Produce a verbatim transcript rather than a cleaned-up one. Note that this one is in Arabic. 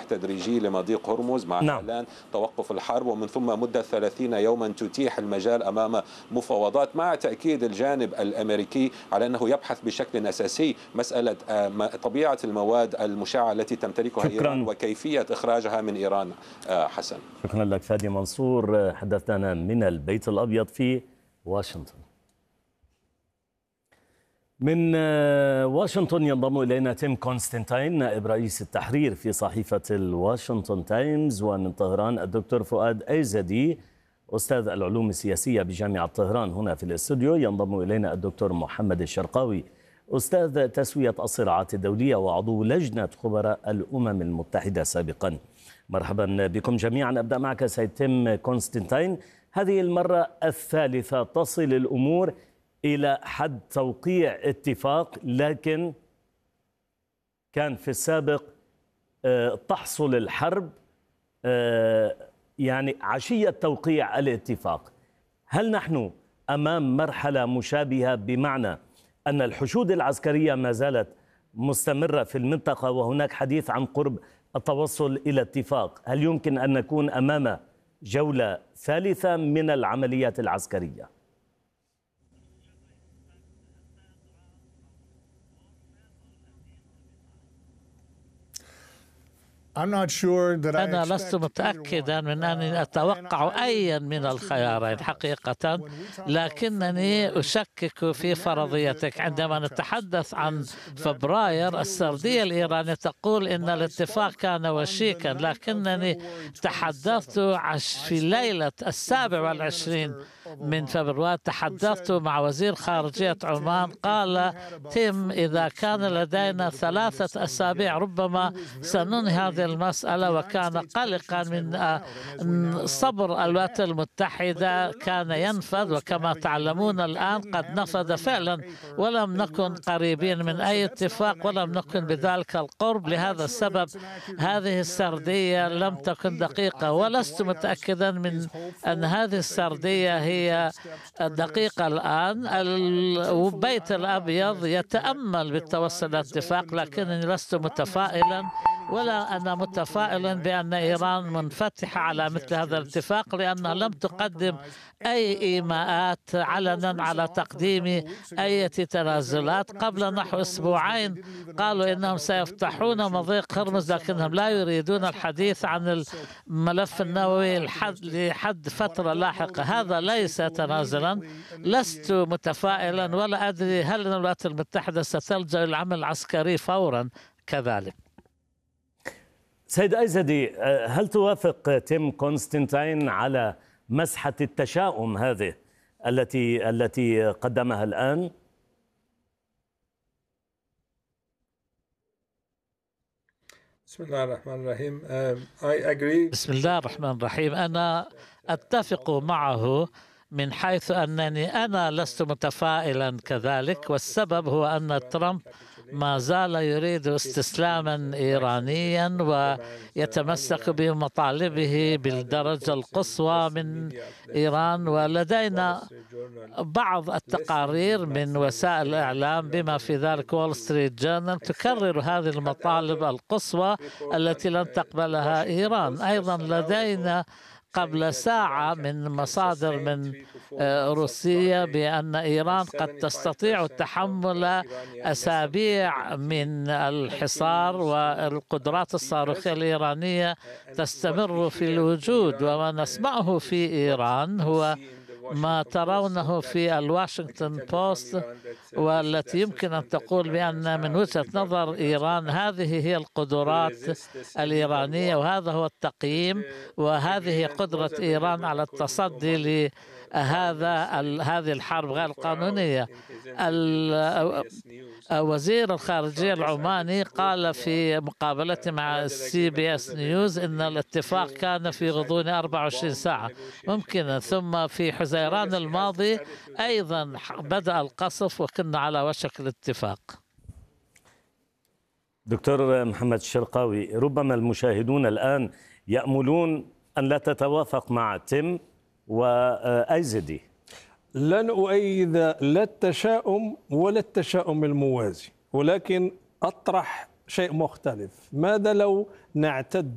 تدريجي لمضيق هرمز مع نعم. إعلان توقف الحرب، ومن ثم مدة ثلاثين يوما تتيح المجال أمام مفاوضات، مع تأكيد الجانب الأمريكي على أنه يبحث بشكل أساسي مسألة طبيعة المواد المشعة التي تمتلكها شكرا. إيران وكيفية إخراجها من إيران. حسن، شكرا لك فادي منصور، حدثنا من البيت الأبيض في واشنطن. من واشنطن ينضم إلينا تيم كونستانتين نائب رئيس التحرير في صحيفة الواشنطن تايمز، ومن طهران الدكتور فؤاد أيزدي أستاذ العلوم السياسية بجامعة طهران هنا في الاستوديو. ينضم إلينا الدكتور محمد الشرقاوي أستاذ تسوية الصراعات الدولية وعضو لجنة خبراء الأمم المتحدة سابقا. مرحبا بكم جميعا. أبدأ معك سيد تيم كونستانتين. هذه المرة الثالثة تصل الأمور إلى حد توقيع اتفاق، لكن كان في السابق تحصل الحرب يعني عشية توقيع الاتفاق. هل نحن أمام مرحلة مشابهة، بمعنى أن الحشود العسكرية ما زالت مستمرة في المنطقة وهناك حديث عن قرب التوصل إلى اتفاق؟ هل يمكن أن نكون أمام جولة ثالثة من العمليات العسكرية؟ أنا لست متأكدا من أني أتوقع أيا من الخيارين حقيقة، لكنني أشكك في فرضيتك. عندما نتحدث عن فبراير، السردية الإيرانية تقول إن الاتفاق كان وشيكا، لكنني تحدثت في ليلة السابع والعشرين من فبراير، تحدثت مع وزير خارجية عمان، قال تيم إذا كان لدينا ثلاثة أسابيع ربما سننهي هذه المسألة، وكان قلقا من صبر الولايات المتحدة كان ينفذ، وكما تعلمون الآن قد نفذ فعلا، ولم نكن قريبين من أي اتفاق ولم نكن بذلك القرب. لهذا السبب هذه السردية لم تكن دقيقة، ولست متأكدا من أن هذه السردية هي دقيقة الآن. البيت الأبيض يتأمل بالتوصل إلى اتفاق، لكنني لست متفائلا، ولا أنا متفائل بأن إيران منفتحة على مثل هذا الاتفاق، لأنها لم تقدم أي إيماءات علنا على تقديم أي تنازلات. قبل نحو أسبوعين قالوا إنهم سيفتحون مضيق هرمز، لكنهم لا يريدون الحديث عن الملف النووي لحد, لحد فترة لاحقة. هذا ليس تنازلا. لست متفائلا، ولا أدري هل الولايات المتحدة ستلجأ للعمل العسكري فورا كذلك. سيد أيزدي، هل توافق تيم كونستانتين على مسحة التشاؤم هذه التي التي قدمها الآن؟ بسم الله الرحمن الرحيم. I agree. بسم الله الرحمن الرحيم. أنا أتفق معه من حيث أنني أنا لست متفائلا كذلك، والسبب هو أن ترامب ما زال يريد استسلاما إيرانيا ويتمسك بمطالبه بالدرجة القصوى من إيران. ولدينا بعض التقارير من وسائل الإعلام بما في ذلك وول ستريت جورنال تكرر هذه المطالب القصوى التي لن تقبلها إيران. أيضا لدينا قبل ساعة من مصادر من روسيا بأن إيران قد تستطيع تحمل أسابيع من الحصار، والقدرات الصاروخية الإيرانية تستمر في الوجود. وما نسمعه في إيران هو ما ترونه في الواشنطن بوست، والتي يمكن أن تقول بأن من وجهة نظر إيران هذه هي القدرات الإيرانية، وهذا هو التقييم، وهذه قدرة إيران على التصدي لهذا هذه الحرب غير القانونية. وزير الخارجية العماني قال في مقابلته مع سي بي اس نيوز إن الاتفاق كان في غضون أربع وعشرين ساعة ممكنة، ثم في حزيران الماضي أيضا بدأ القصف وكنا على وشك الاتفاق. دكتور محمد الشرقاوي، ربما المشاهدون الآن يأملون أن لا تتوافق مع تيم وأيزدي. لن أؤيد لا التشاؤم ولا التشاؤم الموازي، ولكن أطرح شيء مختلف. ماذا لو نعتد